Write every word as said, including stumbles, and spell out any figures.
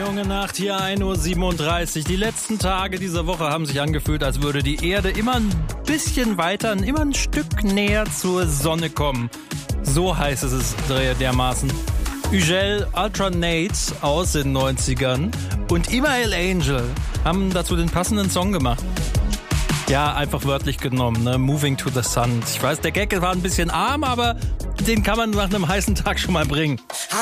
Junge Nacht, hier ein Uhr siebenunddreißig. Die letzten Tage dieser Woche haben sich angefühlt, als würde die Erde immer ein bisschen weiter, immer ein Stück näher zur Sonne kommen. So heißt es dermaßen. Ugel, Alternate aus den neunzigern und Imael Angel haben dazu den passenden Song gemacht. Ja, einfach wörtlich genommen, ne? Moving to the Sun. Ich weiß, der Gag war ein bisschen arm, aber den kann man nach einem heißen Tag schon mal bringen.